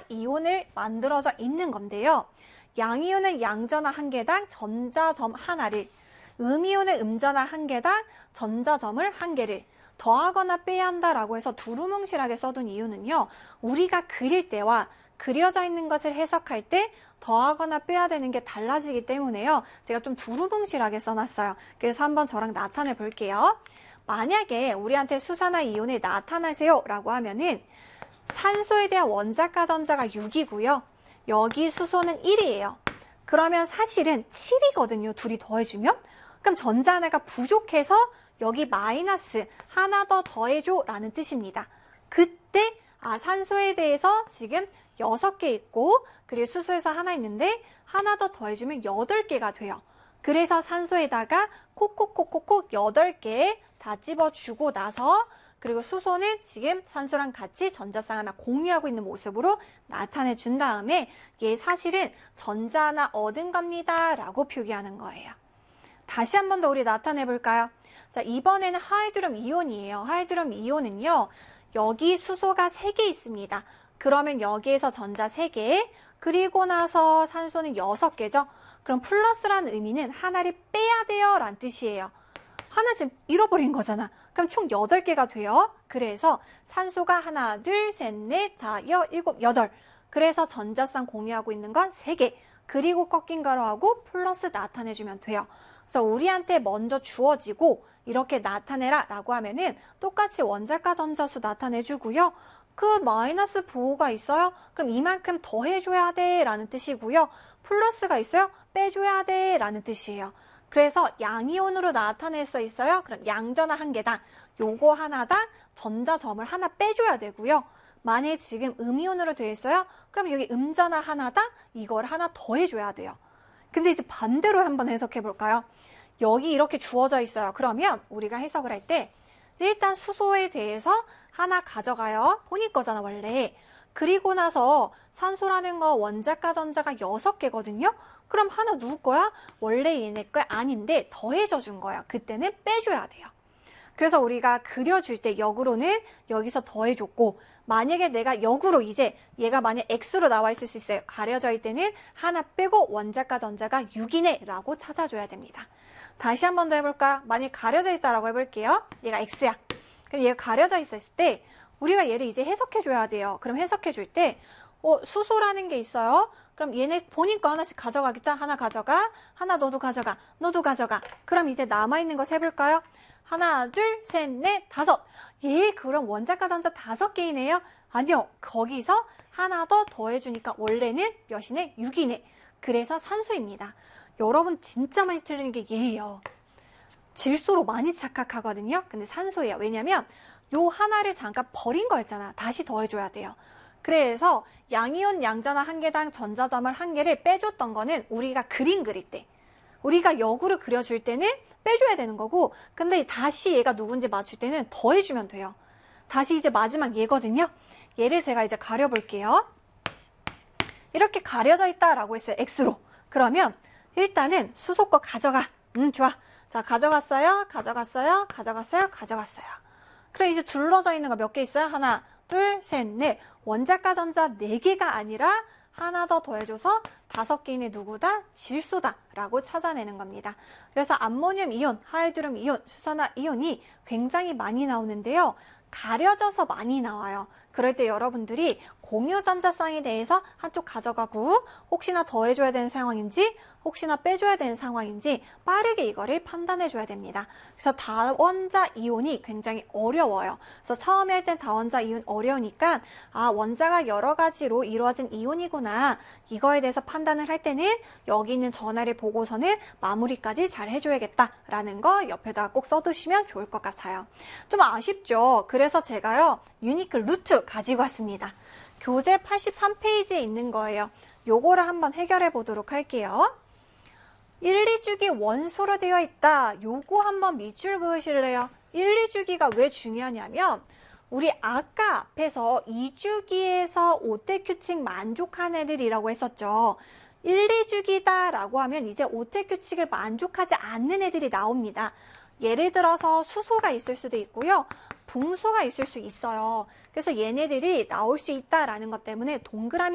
이온을 만들어져 있는 건데요. 양이온은 양전하 한 개당 전자점 하나를, 음이온은 음전하 한 개당 전자점을 한 개를 더하거나 빼야 한다라고 해서 두루뭉실하게 써둔 이유는요. 우리가 그릴 때와 그려져 있는 것을 해석할 때 더하거나 빼야 되는 게 달라지기 때문에요. 제가 좀 두루뭉실하게 써놨어요. 그래서 한번 저랑 나타내 볼게요. 만약에 우리한테 수산화 이온을 나타내세요 라고 하면은 산소에 대한 원자가 전자가 6이고요. 여기 수소는 1이에요. 그러면 사실은 7이거든요. 둘이 더해주면. 그럼 전자 하나가 부족해서 여기 마이너스 하나 더 더해줘 라는 뜻입니다. 그때 산소에 대해서 지금 6개 있고 그리고 수소에서 하나 있는데 하나 더 더해주면 8개가 돼요. 그래서 산소에다가 콕콕콕콕콕 8개 다 집어주고 나서 그리고 수소는 지금 산소랑 같이 전자쌍 하나 공유하고 있는 모습으로 나타내 준 다음에 얘 사실은 전자 하나 얻은 겁니다 라고 표기하는 거예요. 다시 한 번 더 우리 나타내 볼까요? 자, 이번에는 하이드롬 이온이에요. 하이드롬 이온은요. 여기 수소가 3개 있습니다. 그러면 여기에서 전자 3개, 그리고 나서 산소는 6개죠. 그럼 플러스라는 의미는 하나를 빼야 돼요 라는 뜻이에요. 하나 지금 잃어버린 거잖아. 그럼 총 8개가 돼요. 그래서 산소가 하나, 둘, 셋, 넷, 다, 일곱, 여덟. 그래서 전자쌍 공유하고 있는 건 3개. 그리고 꺾인 가로하고 플러스 나타내주면 돼요. 그래서 우리한테 먼저 주어지고 이렇게 나타내라 라고 하면은 똑같이 원자가 전자수 나타내주고요. 그 마이너스 부호가 있어요? 그럼 이만큼 더해줘야 돼 라는 뜻이고요. 플러스가 있어요? 빼줘야 돼 라는 뜻이에요. 그래서 양이온으로 나타낼 수 있어요. 그럼 양전하 한 개당 요거 하나당 전자점을 하나 빼줘야 되고요. 만약에 지금 음이온으로 되어 있어요. 그럼 여기 음전하 하나당 이걸 하나 더해줘야 돼요. 근데 이제 반대로 한번 해석해 볼까요? 여기 이렇게 주어져 있어요. 그러면 우리가 해석을 할 때 일단 수소에 대해서 하나 가져가요. 본인 거잖아 원래. 그리고 나서 산소라는 거 원자가 전자가 6개거든요. 그럼 하나 누구 거야? 원래 얘네 거 아닌데 더해져 준 거예요. 그때는 빼줘야 돼요. 그래서 우리가 그려줄 때 역으로는 여기서 더해줬고 만약에 내가 역으로 이제 얘가 만약 X로 나와 있을 수 있어요. 가려져 있을 때는 하나 빼고 원자가 전자가 6이네 라고 찾아줘야 됩니다. 다시 한 번 더 해볼까요? 만약 가려져 있다라고 해볼게요. 얘가 X야. 그럼 얘가 가려져 있었을 때 우리가 얘를 이제 해석해줘야 돼요. 그럼 해석해줄 때 수소라는 게 있어요. 그럼 얘네 본인 거 하나씩 가져가겠죠? 하나 가져가, 하나 너도 가져가, 너도 가져가. 그럼 이제 남아있는 거 세볼까요? 하나, 둘, 셋, 넷, 다섯. 그럼 원자가 전자 5개이네요? 아니요. 거기서 하나 더 더해주니까 원래는 몇이네? 6이네. 그래서 산소입니다. 여러분 진짜 많이 틀리는 게 얘예요. 질소로 많이 착각하거든요. 근데 산소예요. 왜냐면 요 하나를 잠깐 버린 거였잖아. 다시 더해줘야 돼요. 그래서 양이온 양전하 한 개당 전자점을 한 개를 빼줬던 거는 우리가 그림 그릴 때 우리가 역으로 그려줄 때는 빼줘야 되는 거고 근데 다시 얘가 누군지 맞출 때는 더해주면 돼요. 다시 이제 마지막 얘거든요. 얘를 제가 이제 가려볼게요. 이렇게 가려져 있다라고 했어요. X로. 그러면 일단은 수소 거 가져가. 좋아. 자, 가져갔어요. 가져갔어요. 가져갔어요. 가져갔어요. 그래 이제 둘러져 있는 거 몇 개 있어요? 하나, 둘, 셋, 넷. 원자가 전자 4개가 아니라 하나 더 더해줘서 5개인의 누구다? 질소다 라고 찾아내는 겁니다. 그래서 암모늄 이온, 하이드롬 이온, 수산화 이온이 굉장히 많이 나오는데요. 가려져서 많이 나와요. 그럴 때 여러분들이 공유 전자쌍에 대해서 한쪽 가져가고 혹시나 더해줘야 되는 상황인지 혹시나 빼줘야 되는 상황인지 빠르게 이거를 판단해줘야 됩니다. 그래서 다원자 이온이 굉장히 어려워요. 그래서 처음에 할 땐 다원자 이온 어려우니까 원자가 여러 가지로 이루어진 이온이구나. 이거에 대해서 판단을 할 때는 여기 있는 전하를 보고서는 마무리까지 잘 해줘야겠다라는 거 옆에다가 꼭 써두시면 좋을 것 같아요. 좀 아쉽죠? 그래서 제가요. 유니크 루트 가지고 왔습니다. 교재 83페이지에 있는 거예요. 요거를 한번 해결해 보도록 할게요. 1, 2주기 원소로 되어 있다. 요거 한번 밑줄 그으실래요? 1, 2주기가 왜 중요하냐면 우리 아까 앞에서 2주기에서 오테 규칙 만족한 애들이라고 했었죠. 1, 2주기다 라고 하면 이제 오테 규칙을 만족하지 않는 애들이 나옵니다. 예를 들어서 수소가 있을 수도 있고요. 붕소가 있을 수 있어요. 그래서 얘네들이 나올 수 있다라는 것 때문에 동그라미